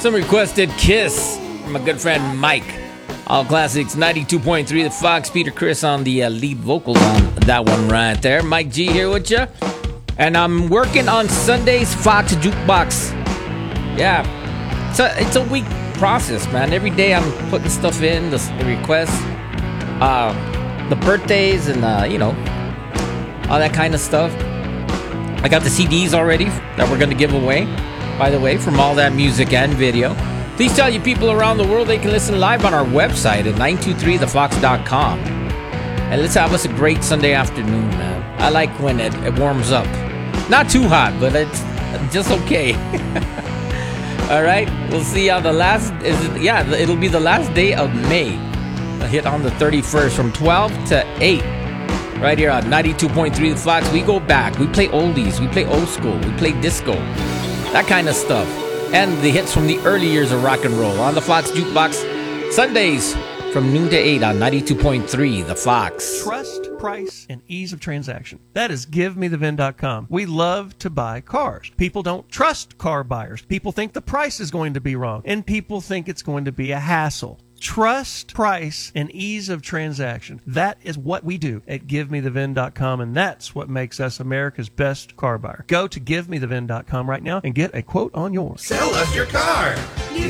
Some requested Kiss from my good friend Mike. All Classics 92.3 The Fox. Peter Criss on the lead vocals on that one right there. Mike G here with you. And I'm working on Sunday's Fox Jukebox. Yeah, it's a week process, man. Every day I'm putting stuff in, the requests, the birthdays, and, all that kind of stuff. I got the CDs already that we're going to give away, by the way, from all that music and video. Please tell you people around the world they can listen live on our website at 923thefox.com. And let's have us a great Sunday afternoon, man. I like when it warms up. Not too hot, but it's just okay. All right, we'll see how it'll be the last day of May. A hit on the 31st from 12 to 8. Right here on 92.3 The Fox. We go back. We play oldies. We play old school. We play disco. That kind of stuff. And the hits from the early years of rock and roll on the Fox Jukebox. Sundays from noon to 8 on 92.3 The Fox. Trust, price, and ease of transaction. That is GiveMeTheVin.com. We love to buy cars. People don't trust car buyers. People think the price is going to be wrong. And people think it's going to be a hassle. Trust, price, and ease of transaction. That is what we do at GiveMeTheVin.com, and that's what makes us America's best car buyer. Go to GiveMeTheVin.com right now and get a quote on yours. Sell us your car.